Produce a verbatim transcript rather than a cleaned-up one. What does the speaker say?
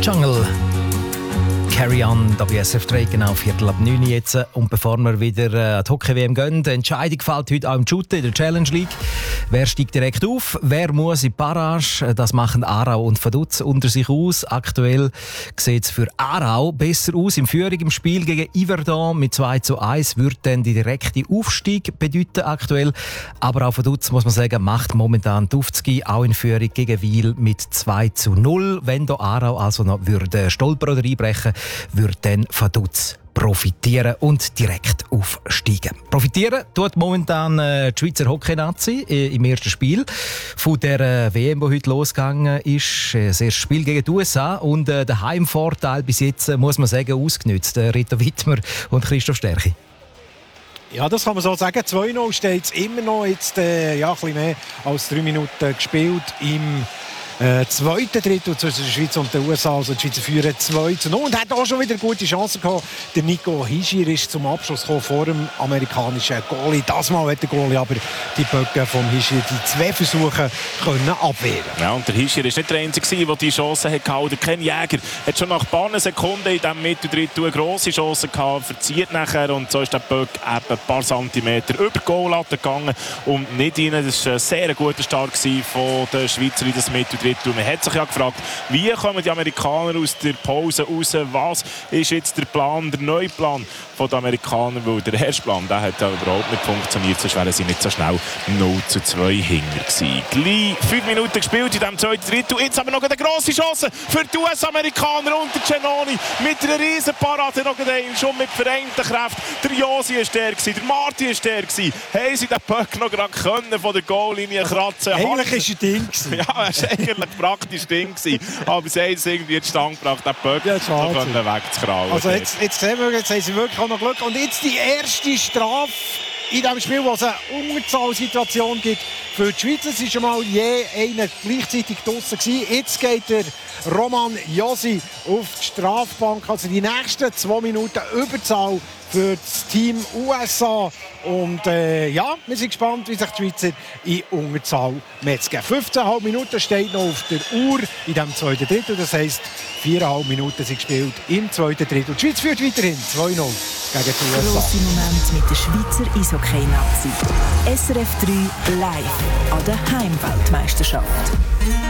Jungle. Carry on, da bei S F drei, genau Viertel ab neun jetzt. Und bevor wir wieder äh, an die Hockey-W M gehen, die Entscheidung fällt heute auch im Shooten in der Challenge League. Wer steigt direkt auf? Wer muss in die Barrage? Das machen Aarau und Vaduz unter sich aus. Aktuell sieht es für Aarau besser aus. Im Führung im Spiel gegen Yverdon mit zwei zu eins würde dann die direkte Aufstieg bedeuten aktuell. Aber auch Vaduz, muss man sagen, macht momentan die Aufzgi auch in Führung gegen Wil mit zwei zu null. Wenn da Aarau also noch würde stolpern oder einbrechen, würde dann Vaduz profitieren und direkt aufsteigen. Profitieren tut momentan äh, die Schweizer Hockey-Nazi äh, im ersten Spiel von der äh, W M, die heute losgegangen ist. Äh, das erste Spiel gegen die U S A und äh, der Heimvorteil bis jetzt, äh, muss man sagen, ausgenutzt. Äh, Rita Wittmer und Christoph Stärchi. Ja, das kann man so sagen. zwei null steht es immer noch. Jetzt äh, ja, ein bisschen mehr als drei Minuten gespielt im Äh, zweite Drittel zwischen der Schweiz und den U S A, also die Schweizer führen zwei zu null und hat auch schon wieder gute Chancen gehabt. Der Nico Hischier ist zum Abschluss gekommen vor dem amerikanischen Goalie. Das Mal hat der Goalie aber die Böcke vom Hischier die zwei Versuche können abwehren. Ja, und der Hischier ist nicht der Einzige, der die Chance hat gehabt. Ken Jäger hat schon nach ein paar Sekunden in diesem Mitteldrittel eine grosse Chance gehabt, verzieht nachher und so ist der Böck eben ein paar Zentimeter über die Goallatte gegangen und nicht rein. Das war ein sehr guter Start von den Schweizer in das Mitteldrittel. Man hat sich ja gefragt, wie kommen die Amerikaner aus der Pause raus? Was ist jetzt der Plan, der neue Plan der Amerikaner? Weil der erste Plan der hat ja überhaupt nicht funktioniert, sonst wären sie nicht so schnell null zu zwei hinter gewesen. Gleich fünf Minuten gespielt in diesem zweiten Drittel. Jetzt haben wir noch eine grosse Chance für die U S-Amerikaner und der Giannoni mit einer riesen Parade. Noch schon mit vereinten Kräften. Der Josi war der, der Martin war der. Haben sie den Puck noch gerade können von der Goallinie kratzen? Eigentlich war es ein Ding. Ja, es war eigentlich praktisch Ding gewesen. Aber sie haben es irgendwie in die Stange gebracht, den Puck ja, noch wegzukrauen. Also jetzt, jetzt sehen wir, jetzt haben sie wirklich auch noch Glück. Und jetzt die erste Strafe in diesem Spiel, wo es eine Unterzahlsituation gibt für die Schweiz. Es war schon mal je einer gleichzeitig draussen gewesen. Jetzt geht der Roman Josi auf die Strafbank. Also die nächsten zwei Minuten Überzahl für das Team U S A. Und äh, ja, wir sind gespannt, wie sich die Schweizer in Unterzahl metzen. fünfzehn Komma fünf Minuten steht noch auf der Uhr in diesem zweiten Drittel. Das heisst, vier Komma fünf Minuten sind gespielt im zweiten Drittel. Die Schweiz führt weiterhin zwei null gegen die U S A. Grosse Moment mit der Schweizer Eishockey-Nazi. S R F drei live an der Heimweltmeisterschaft.